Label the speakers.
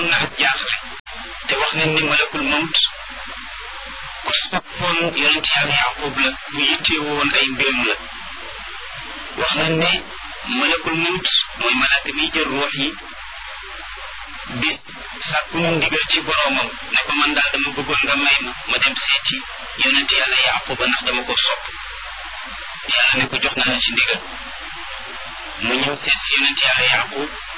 Speaker 1: amoon na ak jaaxle te wax nañ ni malakul mawt ku soppoon yonent yàlla Yaqub la bu yittewoo woon ay mbiram la wax nañ ne malakul mawt mooy malaaka miy jël ruux yi bi sàkku mu ndigal ci boroomam ne ko man daal dama bëggoon nga may ma dem seeti yonent yàlla Yaquba ndax dama ko sopp yàlla ne ko jox naa la ci ndigal mu ñëw seet si yonent yàlla Yaqub